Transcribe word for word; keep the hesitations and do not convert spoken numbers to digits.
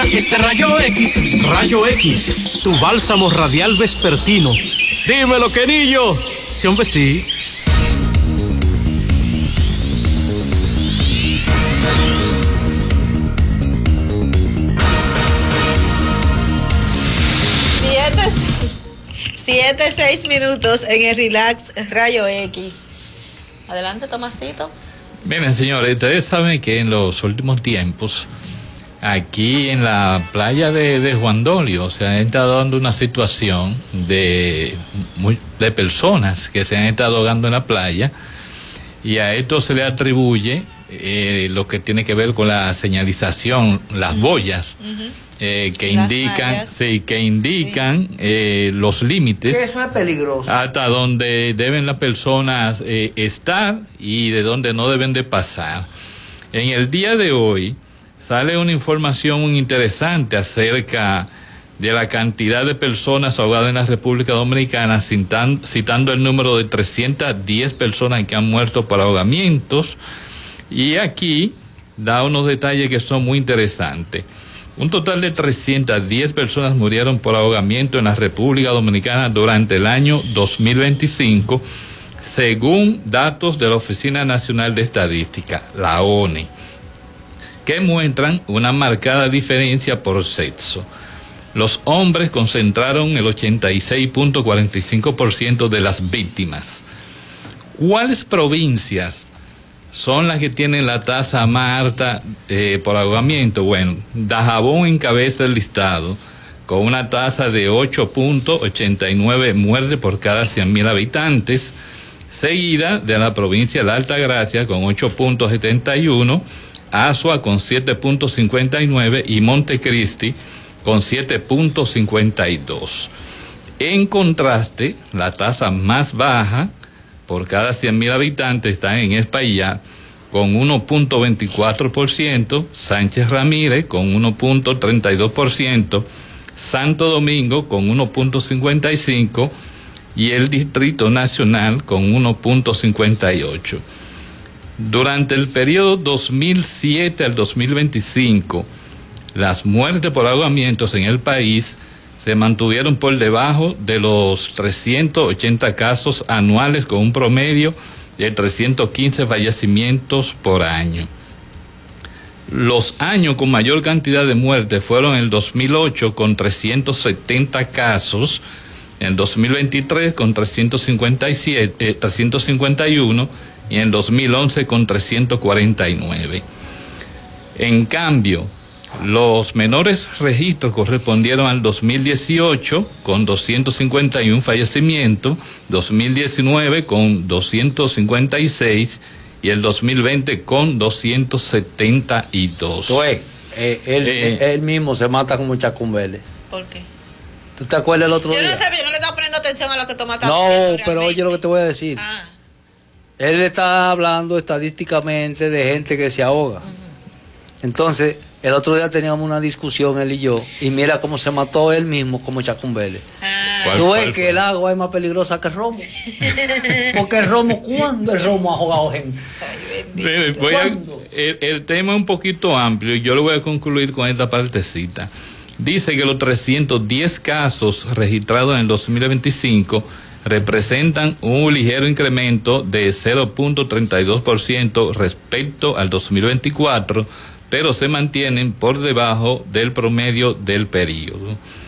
Este Rayo X, Rayo X, tu bálsamo radial vespertino. Dímelo, querillo. Sí, hombre, sí. Siete, siete, seis minutos en el Relax Rayo X. Adelante, Tomasito. Miren, señores, ustedes saben que en los últimos tiempos, aquí en la playa de, de Juan Dolio, se ha estado dando una situación de, de personas que se han estado ahogando en la playa, y a esto se le atribuye eh, lo que tiene que ver con la señalización, las boyas, uh-huh. eh, que, indican, sí, que indican sí. eh, los límites. Que eso es peligroso. Hasta donde deben las personas eh, estar y de donde no deben de pasar. En el día de hoy sale una información muy interesante acerca de la cantidad de personas ahogadas en la República Dominicana, citando, citando el número de trescientas diez personas que han muerto por ahogamientos, y aquí da unos detalles que son muy interesantes. Un total de trescientas diez personas murieron por ahogamiento en la República Dominicana durante el año dos mil veinticinco, según datos de la Oficina Nacional de Estadística, la O N E, que muestran una marcada diferencia por sexo. Los hombres concentraron el ochenta y seis punto cuarenta y cinco por ciento de las víctimas. ¿Cuáles provincias son las que tienen la tasa más alta eh, por ahogamiento? Bueno, Dajabón encabeza el listado con una tasa de ocho punto ochenta y nueve muertes por cada cien mil habitantes, seguida de la provincia de la Altagracia con ocho punto setenta y uno, Azua con siete punto cincuenta y nueve y Montecristi con siete punto cincuenta y dos. En contraste, la tasa más baja por cada cien mil habitantes está en Espaillá con uno punto veinticuatro por ciento, Sánchez Ramírez con uno punto treinta y dos por ciento, Santo Domingo con uno punto cincuenta y cinco por ciento y el Distrito Nacional con uno punto cincuenta y ocho por ciento. Durante el periodo dos mil siete al dos mil veinticinco, las muertes por ahogamientos en el país se mantuvieron por debajo de los trescientos ochenta casos anuales, con un promedio de trescientos quince fallecimientos por año. Los años con mayor cantidad de muertes fueron el dos mil ocho con trescientos setenta casos, en dos mil veintitrés con trescientos cincuenta y siete, eh, trescientos cincuenta y uno y en dos mil once con trescientos cuarenta y nueve. En cambio, los menores registros correspondieron al dos mil dieciocho con doscientos cincuenta y uno fallecimientos, dos mil diecinueve con doscientos cincuenta y seis y el dos mil veinte con doscientos setenta y dos. Entonces, eh, él, eh, él mismo se mata como Chacumbele. ¿Por qué? ¿Tú te acuerdas el otro yo día? Yo no sabía, yo no le estaba poniendo atención a lo que tú matas. No, pero oye lo que te voy a decir. Ah. Él está hablando estadísticamente de gente que se ahoga. Uh-huh. Entonces, el otro día teníamos una discusión él y yo, y mira cómo se mató él mismo como Chacumbele. Ah. Tú ves que el agua es más peligrosa que el romo. Porque el romo, ¿cuándo el romo ha ahogado gente? Ay, voy a, el, el tema es un poquito amplio y yo lo voy a concluir con esta partecita. Dice que los trescientos diez casos registrados en el dos mil veinticinco representan un ligero incremento de cero punto treinta y dos por ciento respecto al dos mil veinticuatro, pero se mantienen por debajo del promedio del periodo.